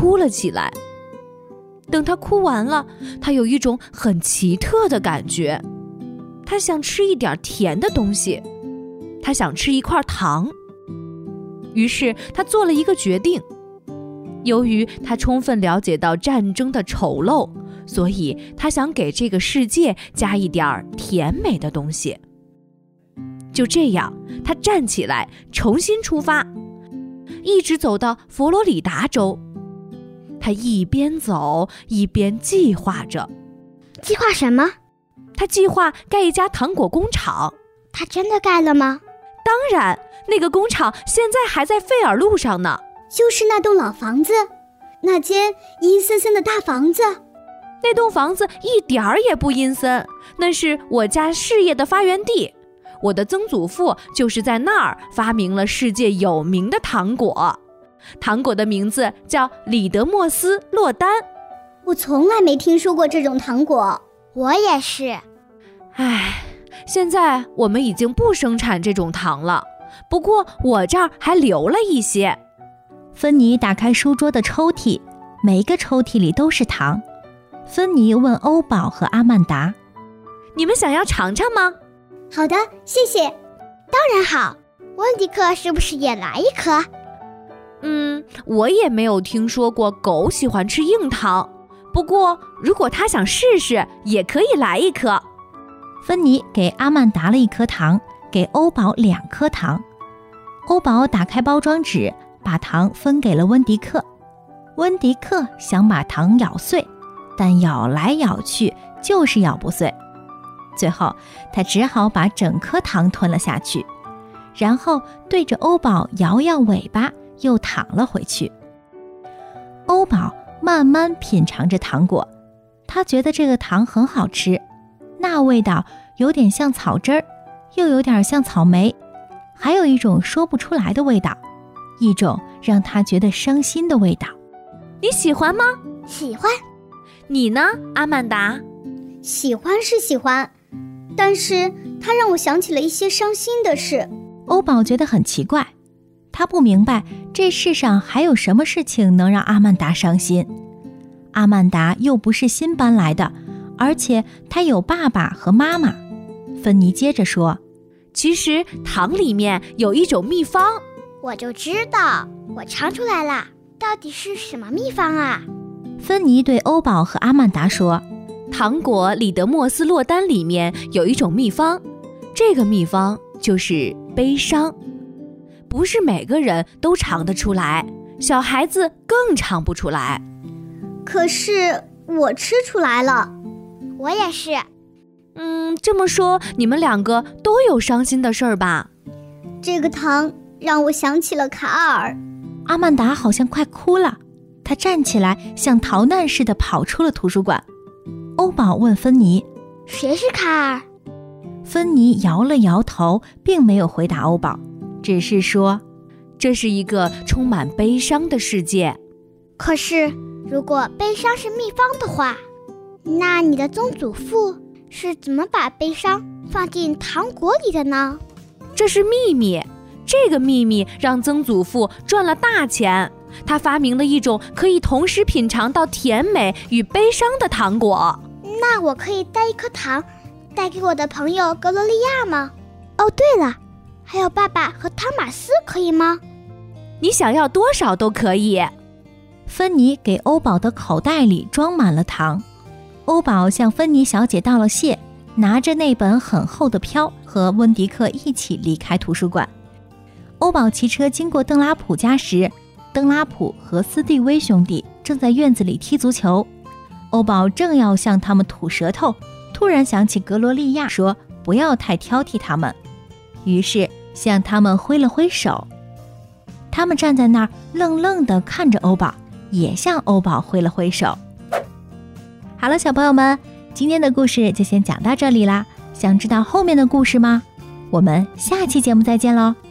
哭了起来。等他哭完了，他有一种很奇特的感觉，他想吃一点甜的东西，他想吃一块糖。于是他做了一个决定，由于他充分了解到战争的丑陋，所以他想给这个世界加一点甜美的东西。就这样，他站起来重新出发，一直走到佛罗里达州。他一边走一边计划着。 计划什么？ 他计划盖一家糖果工厂。 他真的盖了吗？ 当然，那个工厂现在还在费尔路上呢。 就是那栋老房子，那间阴森森的大房子。 那栋房子一点儿也不阴森，那是我家事业的发源地。我的曾祖父就是在那儿发明了世界有名的糖果，糖果的名字叫里德莫斯洛丹。 我从来没听说过这种糖果。我也是。 唉，现在我们已经不生产这种糖了，不过我这儿还留了一些。 芬妮打开书桌的抽屉，每一个抽屉里都是糖。芬妮问欧宝和阿曼达： 你们想要尝尝吗？ 好的，谢谢。当然好。温迪克是不是也来一颗？ 我也没有听说过狗喜欢吃硬糖，不过如果他想试试，也可以来一颗。 芬妮给阿曼达了一颗糖，给欧宝2颗糖。欧宝打开包装纸，把糖分给了温迪克。温迪克想把糖咬碎，但咬来咬去就是咬不碎。最后他只好把整颗糖吞了下去，然后对着欧宝摇摇尾巴，又躺了回去。欧宝慢慢品尝着糖果，他觉得这个糖很好吃，那味道有点像草汁儿，又有点像草莓，还有一种说不出来的味道，一种让他觉得伤心的味道。 你喜欢吗？ 喜欢。 你呢，阿曼达？ 喜欢是喜欢，但是它让我想起了一些伤心的事。 欧宝觉得很奇怪，他不明白这世上还有什么事情能让阿曼达伤心。阿曼达又不是新搬来的，而且他有爸爸和妈妈。芬妮接着说， 其实糖里面有一种秘方。 我就知道，我尝出来了，到底是什么秘方啊？ 芬妮对欧宝和阿曼达说， 糖果里德莫斯洛丹里面有一种秘方，这个秘方就是悲伤。不是每个人都尝得出来，小孩子更尝不出来。 可是我吃出来了。我也是。 这么说你们2个都有伤心的事儿吧？ 这个糖让我想起了卡尔。 阿曼达好像快哭了，她站起来像逃难似的跑出了图书馆。欧宝问芬妮， 谁是卡尔？ 芬妮摇了摇头，并没有回答欧宝，只是说， 这是一个充满悲伤的世界。 可是如果悲伤是秘方的话，那你的曾祖父是怎么把悲伤放进糖果里的呢？ 这是秘密，这个秘密让曾祖父赚了大钱，他发明了一种可以同时品尝到甜美与悲伤的糖果。 那我可以带一颗糖带给我的朋友格罗利亚吗？哦，对了，还有爸爸和汤马斯，可以吗？ 你想要多少都可以。 芬妮给欧宝的口袋里装满了糖。欧宝向芬妮小姐道了谢，拿着那本很厚的票和温迪克一起离开图书馆。欧宝骑车经过邓拉普家时，邓拉普和斯蒂威兄弟正在院子里踢足球。欧宝正要向他们吐舌头，突然想起格罗利亚说不要太挑剔他们，于是向他们挥了挥手。他们站在那儿愣愣地看着欧宝，也向欧宝挥了挥手。好了，小朋友们，今天的故事就先讲到这里啦。想知道后面的故事吗？我们下期节目再见喽！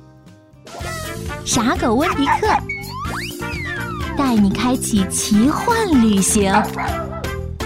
傻狗温迪克带你开启奇幻旅行。